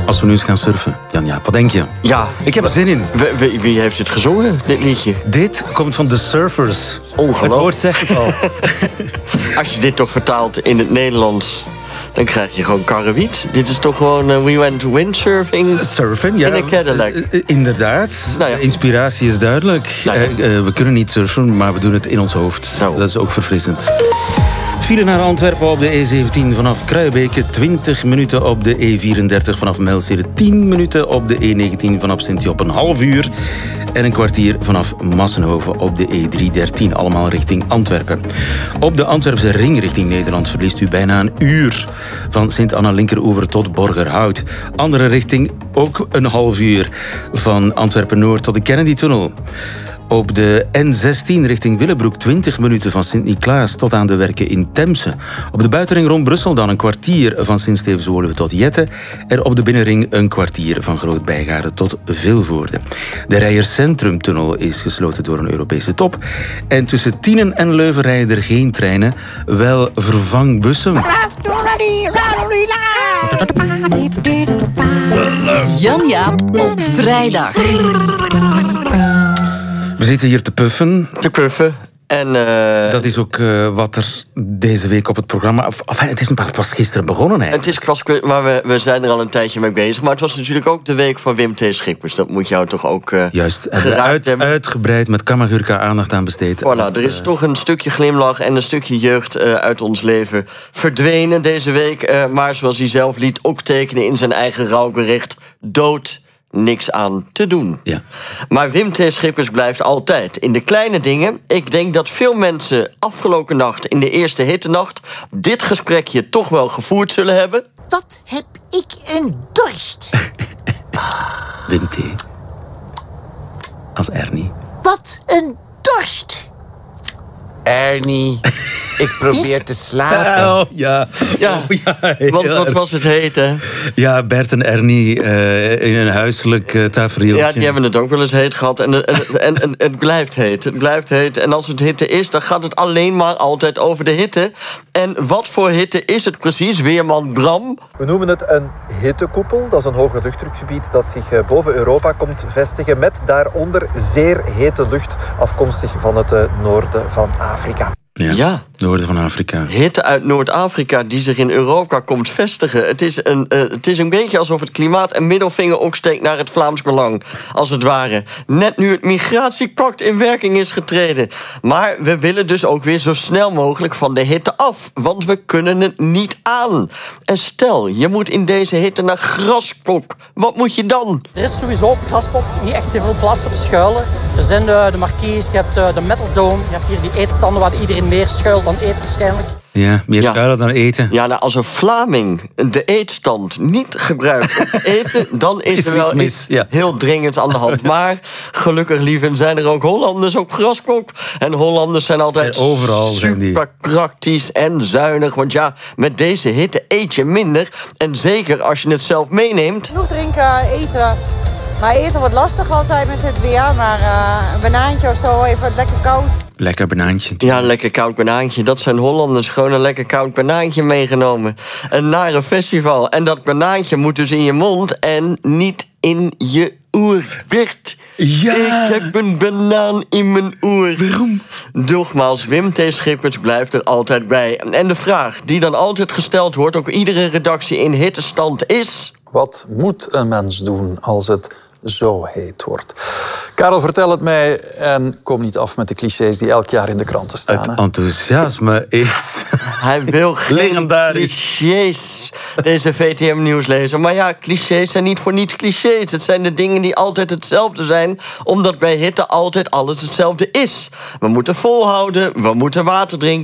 Als we nu eens gaan surfen. Jan, wat denk je? Ja. Ik heb er zin in. Wie heeft het gezongen, dit liedje? Dit komt van The Surfers. Ongelooflijk. Het woord zegt het al. Als je dit toch vertaalt in het Nederlands, dan krijg je gewoon karrewiet. Dit is toch gewoon we went windsurfing Surfen, ja. in een Cadillac. Inderdaad. Nou ja. Inspiratie is duidelijk. Nou ja. We kunnen niet surfen, maar we doen het in ons hoofd. Zo. Dat is ook verfrissend. Het file naar Antwerpen op de E17 vanaf Kruibeke, 20 minuten op de E34 vanaf Mijlsede, 10 minuten op de E19 vanaf Sint-Job, een half uur en een kwartier vanaf Massenhoven op de E313, allemaal richting Antwerpen. Op de Antwerpse ring richting Nederland verliest u bijna een uur van Sint-Anna-Linkeroever tot Borgerhout. Andere richting ook een half uur van Antwerpen-Noord tot de Kennedy-tunnel. Op de N16 richting Willebroek 20 minuten van Sint-Niklaas tot aan de werken in Temse. Op de buitenring rond Brussel dan een kwartier van Sint-Stevens-Woluwe tot Jette. En op de binnenring een kwartier van Groot-Bijgaarde tot Vilvoorde. De Rijers-Centrum-tunnel is gesloten door een Europese top. En tussen Tienen en Leuven rijden er geen treinen, wel vervangbussen. Jan Jaap op vrijdag. We zitten hier te puffen. Te puffen. En, dat is ook wat er deze week op het programma... het is pas gisteren begonnen eigenlijk. Het is maar we zijn er al een tijdje mee bezig. Maar het was natuurlijk ook de week van Wim T. Schippers. Dat moet jou toch ook juist, uitgebreid met Kamagurka aandacht aan besteed. Voilà, er is toch een stukje glimlach en een stukje jeugd uit ons leven verdwenen deze week. Maar zoals hij zelf liet ook tekenen in zijn eigen rouwbericht... dood, niks aan te doen. Ja. Maar Wim T. Schippers blijft altijd in de kleine dingen. Ik denk dat veel mensen afgelopen nacht in de eerste hittenacht dit gesprekje toch wel gevoerd zullen hebben. Wat heb ik een dorst. Wim T. Als Ernie. Wat een dorst. Ernie, ik probeer te slapen. Oh, ja. Want wat was het heet, hè? Ja, Bert en Ernie in een huiselijk tafereeltje. Ja, die hebben het ook wel eens heet gehad. En het blijft heet. Het blijft heet. En als het hitte is, dan gaat het alleen maar altijd over de hitte. En wat voor hitte is het precies, weerman Bram? We noemen het een hittekoepel. Dat is een hoger luchtdrukgebied dat zich boven Europa komt vestigen... met daaronder zeer hete lucht afkomstig van het noorden van Afrika. Ja. Noorden van Afrika. Hitte uit Noord-Afrika die zich in Europa komt vestigen. Het is een beetje alsof het klimaat een middelvinger opsteekt naar het Vlaams Belang. Als het ware. Net nu het migratiepact in werking is getreden. Maar we willen dus ook weer zo snel mogelijk van de hitte af. Want we kunnen het niet aan. En stel, je moet in deze hitte naar Graskop. Wat moet je dan? Er is sowieso op Graspop niet echt heel veel plaats voor te schuilen. Er zijn de marquees, je hebt de Metal Dome. Je hebt hier die eetstanden waar iedereen meer schuilt dan eet waarschijnlijk. Ja, meer schuilen dan eten. Ja, nou, als een Vlaming de eetstand niet gebruikt om te eten... dan is er wel iets heel dringends aan de hand. Maar gelukkig, lieven, zijn er ook Hollanders op Graskop. En Hollanders zijn altijd overal super praktisch en zuinig. Want ja, met deze hitte eet je minder. En zeker als je het zelf meeneemt. Genoeg drinken, eten. Maar eten wordt lastig altijd met het weer. Maar een banaantje of zo, even lekker koud. Lekker banaantje. Ja, een lekker koud banaantje. Dat zijn Hollanders. Gewoon een lekker koud banaantje meegenomen. En naar een festival. En dat banaantje moet dus in je mond en niet in je oor. Bert, ja. Ik heb een banaan in mijn oor. Waarom? Nogmaals, Wim T. Schippers blijft er altijd bij. En de vraag die dan altijd gesteld wordt... op iedere redactie in hittestand is... Wat moet een mens doen als het zo heet wordt? Karel, vertel het mij en kom niet af met de clichés die elk jaar in de kranten staan. Het enthousiasme is... Hij wil geen clichés, deze VTM-nieuwslezer. Maar ja, clichés zijn niet voor niets clichés. Het zijn de dingen die altijd hetzelfde zijn... omdat bij hitte altijd alles hetzelfde is. We moeten volhouden, we moeten water drinken...